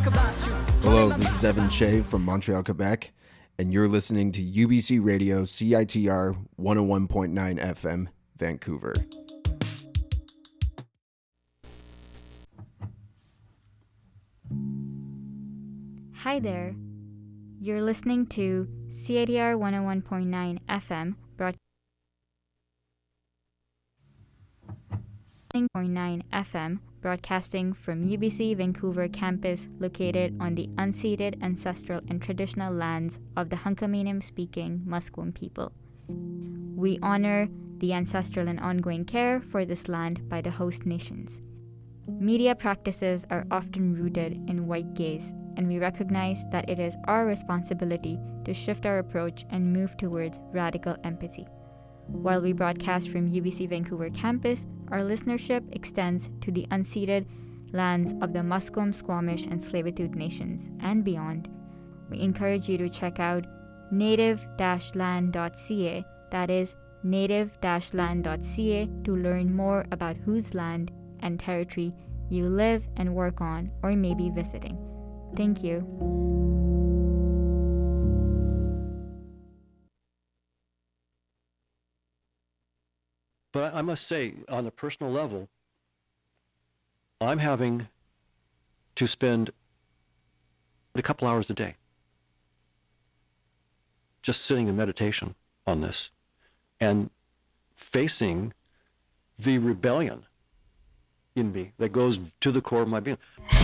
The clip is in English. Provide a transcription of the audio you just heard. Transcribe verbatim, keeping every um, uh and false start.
Hello, this is Evan Che from Montreal, Quebec, and you're listening to U B C Radio C I T R one oh one point nine F M, Vancouver. Hi there. You're listening to C I T R one oh one point nine F M, broadcasting point nine F M, broadcasting from U B C Vancouver campus located on the unceded ancestral and traditional lands of the Hunkaminam-speaking Musqueam people. We honor the ancestral and ongoing care for this land by the host nations. Media practices are often rooted in white gaze, and we recognize that it is our responsibility to shift our approach and move towards radical empathy. While we broadcast from U B C Vancouver campus, our listenership extends to the unceded lands of the Musqueam, Squamish, and Tsleil-Waututh nations and beyond. We encourage you to check out native dash land dot c a, that is native dash land dot c a, to learn more about whose land and territory you live and work on or may be visiting. Thank you. But I must say, on a personal level, I'm having to spend a couple hours a day just sitting in meditation on this and facing the rebellion in me that goes to the core of my being.